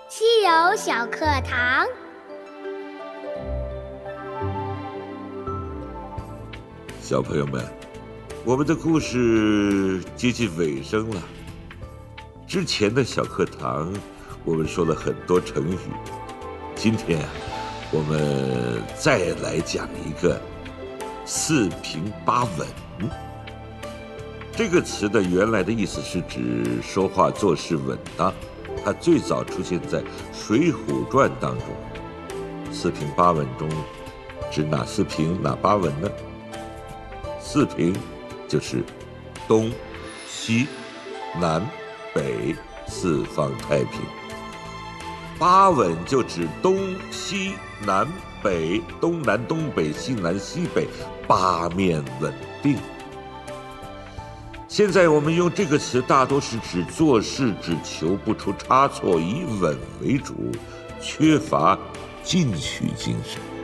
西游小课堂。 小朋友们，我们的故事接近尾声了。之前的小课堂，我们说了很多成语。今天我们再来讲一个四平八稳。这个词的原来的意思是指说话做事稳当，它最早出现在《水浒传》当中。四平八稳中，指哪四平哪八稳呢？四平就是东西南北四方太平，八稳就指东西南北，东南东北西南西北，八面稳定。现在我们用这个词大多是指做事只求不出差错，以稳为主，缺乏进取精神。